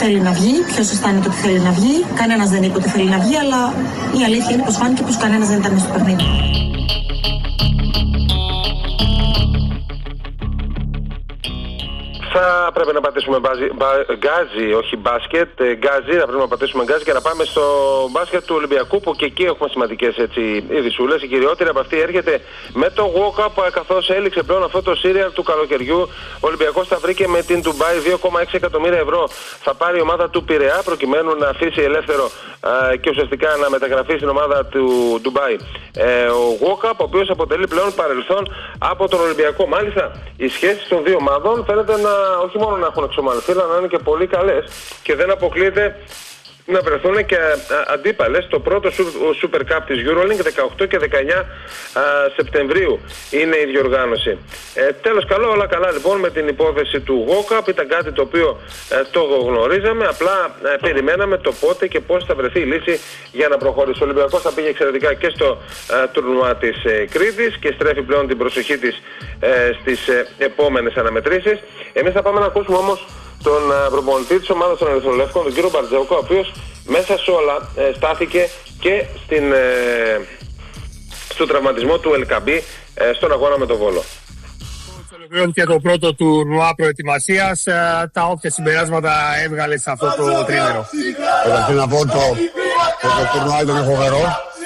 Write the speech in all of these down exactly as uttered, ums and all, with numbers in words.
θέλει να βγει, ποιος αισθάνεται ότι θέλει να βγει. Κανένας δεν είπε ότι θέλει να βγει, αλλά η αλήθεια είναι πως φάνηκε πως κανένας δεν ήταν μέσα στο παιχνίδι. Θα πρέπει να πατήσουμε μπάζι, μπα, γκάζι, όχι μπάσκετ, γκάζι, θα πρέπει να πατήσουμε γκάζι και να πάμε στο μπάσκετ του Ολυμπιακού, που και εκεί έχουμε σημαντικές ειδησούλες. Η κυριότερη από αυτή έρχεται με το walk-up, καθώς έληξε πλέον αυτό το σύριαλ του καλοκαιριού. Ο Ολυμπιακός τα βρήκε με την Ντουμπάι, δύο κόμμα έξι εκατομμύρια ευρώ θα πάρει η ομάδα του Πειραιά, προκειμένου να αφήσει ελεύθερο α, και ουσιαστικά να μεταγραφεί στην ομάδα του Ντουμπάι. Ε, ο walk-up, ο οποίος αποτελεί πλέον παρελθόν από τον Ολυμπιακό. Μάλιστα, οι σχέσεις των δύο ομάδων φαίνεται να όχι μόνο να έχουν εξομαλυνθεί, αλλά να είναι και πολύ καλές και δεν αποκλείεται να βρεθούν και αντίπαλες. Το πρώτο Super Cup της EuroLeague δεκαοκτώ και δεκαεννιά Σεπτεμβρίου είναι η διοργάνωση. Ε, τέλος, καλό, όλα καλά λοιπόν με την υπόθεση του walk-up. Ήταν κάτι το οποίο ε, το γνωρίζαμε, απλά ε, περιμέναμε το πότε και πώς θα βρεθεί η λύση για να προχωρήσει. Ο Ολυμπιακός θα πήγε εξαιρετικά και στο ε, τουρνουά της ε, Κρήτης και στρέφει πλέον την προσοχή της ε, στις ε, επόμενες αναμετρήσεις. Εμείς θα πάμε να ακούσουμε όμως τον προπονητή της ομάδας των Ερυθρολεύκων, τον κύριο Μπαρτζόκο, ο οποίος μέσα σε όλα ε, στάθηκε και στην, ε, στο τραυματισμό του Ελκαμπή ε, στον αγώνα με τον Βόλο. Ολοκληρώθηκε το πρώτο τουρνουά προετοιμασίας. Ε, τα όποια συμπεράσματα έβγαλε σε αυτό το τρίμηνο. Καταρχήν να πω το, το, το τουρνουά ήταν φοβερό.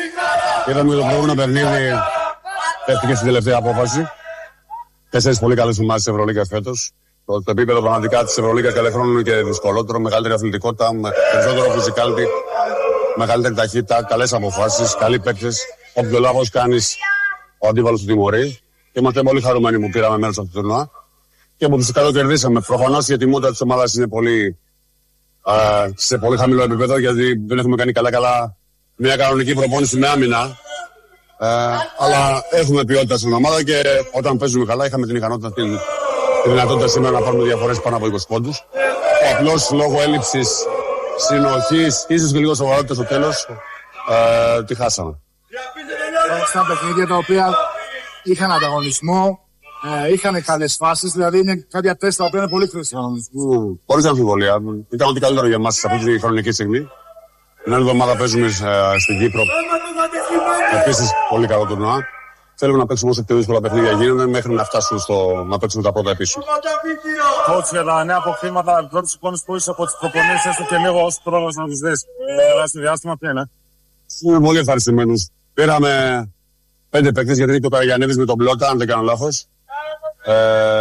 Είδαμε το προηγούμενο παιχνίδι, πέφτηκε στην τελευταία απόφαση. Τέσσερις πολύ καλές ομάδες της Ευρωλίγκας φέτος. Το, το επίπεδο πραγματικά της Ευρωλίγκας κάθε χρόνο είναι και δυσκολότερο, μεγαλύτερη αθλητικότητα, με περισσότερο physicality, μεγαλύτερη ταχύτητα, καλές αποφάσεις, καλοί παίκτες. Όποιο λάθος κάνεις, ο αντίπαλος του τιμωρεί. Και είμαστε πολύ χαρούμενοι που πήραμε μέρος σε αυτό το τουρνουά και που φυσικά το κερδίσαμε. Προφανώς η ετοιμότητα της ομάδας είναι πολύ, α, σε πολύ χαμηλό επίπεδο, γιατί δεν έχουμε κάνει καλά-καλά μια κανονική προπόνηση με άμυνα. Ε, αλλά έχουμε ποιότητα στην ομάδα και όταν παίζουμε καλά, είχαμε την ικανότητα, την, τη δυνατότητα σήμερα να πάρουμε διαφορές πάνω από είκοσι πόντους. Απλώς λόγω έλλειψης συνοχής, ίσως και λίγο σοβαρότητα στο τέλος, ε, τη χάσαμε. Στα παιχνίδια τα οποία είχαν ανταγωνισμό, ε, είχαν καλές φάσεις, δηλαδή είναι κάποια τεστ τα οποία είναι πολύ κρίσιμα. Mm, χωρίς αμφιβολία. Ήταν ό,τι καλύτερο για εμάς σε αυτή τη χρονική στιγμή. Την άλλη εβδομάδα παίζουμε ε, στην Κύπρο. Επίσης πολύ καλό τουρνουά. Θέλουμε να παίξουμε όσο πιο δύσκολα παιχνίδια γίνονται μέχρι να φτάσουμε στο, να παίξουμε τα πρώτα επίσημα. Coach, για τα νέα αποκτήματα, πρώτες εικόνες που είσαι από τις προπονήσεις, έστω και λίγο ως πρόεδρος να τις δεις. Ε, στο διάστημα ποια είναι. Είμαι πολύ ευχαριστημένος. Πήραμε πέντε παίκτες, γιατί είναι το Καραγιαννίδης με τον Πλότα, αν δεν κάνω λάθος. Ε,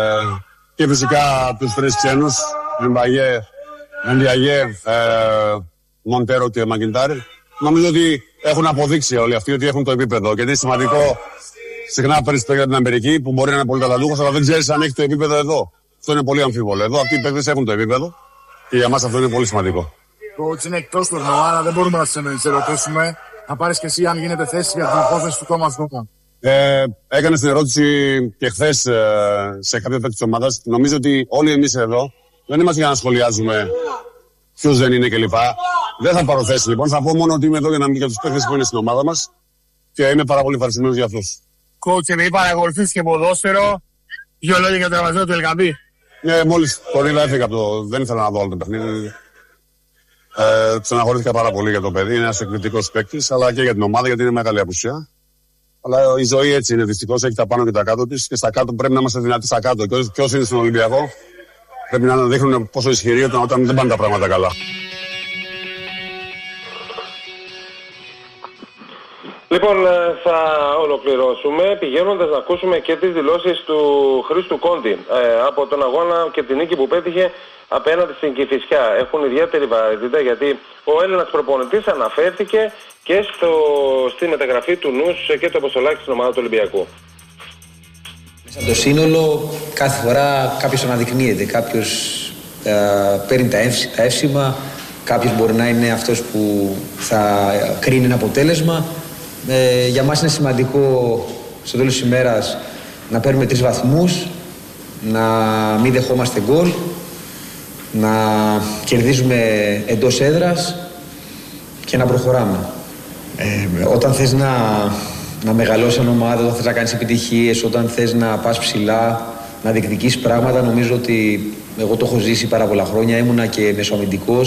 και φυσικά τους τρεις ξένους, Εμπαγέ, Ενδιαγέ, ε, Μοντέρο και Μαγκιντάρη. Νομίζω ότι έχουν αποδείξει όλοι αυτοί ότι έχουν το επίπεδο. Γιατί είναι σημαντικό, συχνά παίρνεις παίκτη από την Αμερική που μπορεί να είναι πολύ ταλαντούχος, αλλά δεν ξέρεις αν έχει το επίπεδο εδώ. Αυτό είναι πολύ αμφίβολο. Εδώ αυτοί οι παίκτες έχουν το επίπεδο και για μας αυτό είναι πολύ σημαντικό. Coach, είναι εκτός του τουρνουά, αλλά δεν μπορούμε να σε ερωτήσουμε. Θα πάρεις και εσύ αν γίνεται θέση για την υπόθεση του Τόμας Δόκα. Ε, έκανε την ερώτηση και χθες ε, σε κάποια παίκτη της ομάδας. Νομίζω ότι όλοι εμείς εδώ δεν είμαστε για να σχολιάζουμε ποιος δεν είναι κλπ. Δεν θα πάρω θέση λοιπόν. Θα πω μόνο ότι είμαι εδώ για να μιλήσω για τους παίκτες που είναι στην ομάδα μας και είμαι πάρα πολύ ευχαριστημένος για αυτούς. Coach, επειδή παρακολουθείς και ποδόσφαιρο, δύο λόγια για το τραυματισμό του Ελκαμπή. Ε, μόλις τον είδα έφυγα από το. Δεν ήθελα να δω άλλο το παιχνίδι. Ε, Ξαναχωρήθηκα πάρα πολύ για το παιδί. Είναι ένας εκπληκτικός παίκτης, αλλά και για την ομάδα γιατί είναι μεγάλη απουσία. Αλλά η ζωή έτσι είναι. Δυστυχώς έχει τα πάνω και τα κάτω της και στα κάτω πρέπει να είμαστε δυνατοί στα κάτω. Και όσοι είναι στον Ολυμπιακό πρέπει να δείχνουν πόσο ισχυροί όταν, όταν δεν πάνε τα πράγματα καλά. Λοιπόν, θα ολοκληρώσουμε πηγαίνοντας να ακούσουμε και τις δηλώσεις του Χρήστου Κόντι ε, από τον αγώνα και την νίκη που πέτυχε απέναντι στην Κηφισιά. Έχουν ιδιαίτερη βαρύτητα γιατί ο Έλληνας προπονητής αναφέρθηκε και στο, στη μεταγραφή του Νους και του Αποστολάκη στην ομάδα του Ολυμπιακού. Μέσα το σύνολο κάθε φορά κάποιος αναδεικνύεται, κάποιος ε, παίρνει τα, εύση, τα εύσημα, κάποιος μπορεί να είναι αυτός που θα κρίνει ένα αποτέλεσμα. Ε, για μας είναι σημαντικό στο τέλος της ημέρας να παίρνουμε τρεις βαθμούς, να μην δεχόμαστε γκολ, να κερδίζουμε εντός έδρας και να προχωράμε. Ε, όταν θες να, να μεγαλώσεις μια ομάδα, όταν θες να κάνεις επιτυχίες, όταν θες να πας ψηλά, να διεκδικήσεις πράγματα, νομίζω ότι εγώ το έχω ζήσει πάρα πολλά χρόνια, ήμουνα και μεσοαμυντικός.